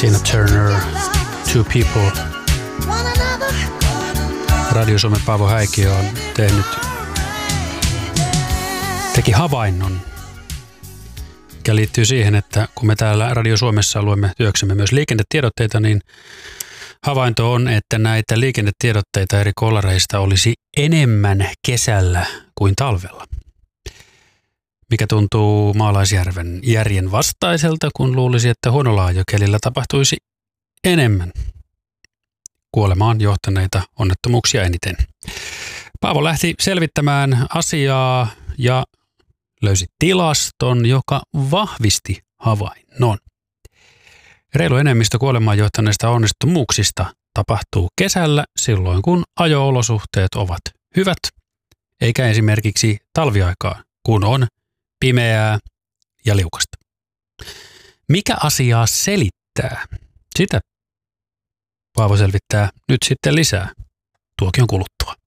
Tina Turner, Two People. Radio Suomen Paavo Häikiö on teki havainnon, mikä liittyy siihen, että kun me täällä Radio Suomessa luemme työksemme myös liikennetiedotteita, niin havainto on, että näitä liikennetiedotteita eri kolareista olisi enemmän kesällä kuin talvella. Mikä tuntuu maalaisjärven järjen vastaiselta, kun luulisi, että huonolla ajokelillä tapahtuisi enemmän kuolemaan johtaneita onnettomuuksia eniten. Paavo lähti selvittämään asiaa ja löysi tilaston, joka vahvisti havainnon. Reilu enemmistö kuolemaan johtaneista onnettomuuksista tapahtuu kesällä silloin, kun ajo-olosuhteet ovat hyvät, eikä esimerkiksi talviaikaa, kun on pimeää ja liukasta. Mikä asiaa selittää? Sitä Paavo selvittää nyt sitten lisää tuokion kuluttua.